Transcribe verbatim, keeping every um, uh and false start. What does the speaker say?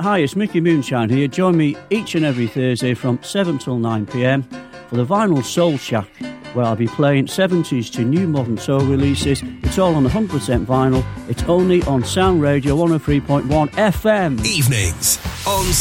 Hi, it's Mickey Moonshine here. Join me each and every Thursday from seven till nine p m for the Vinyl Soul Shack, where I'll be playing seventies to new modern soul releases. It's all on one hundred percent vinyl. It's only on Sound Radio one oh three point one F M. Evenings on